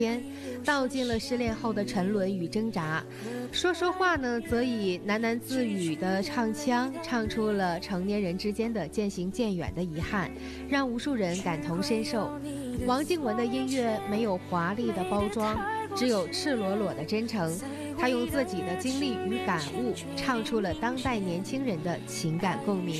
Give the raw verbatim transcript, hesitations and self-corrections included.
间，道尽了失恋后的沉沦与挣扎。说说话呢，则以喃喃自语的唱腔，唱出了成年人之间的渐行渐远的遗憾，让无数人感同身受。王靖雯的音乐没有华丽的包装，只有赤裸裸的真诚。她用自己的经历与感悟，唱出了当代年轻人的情感共鸣。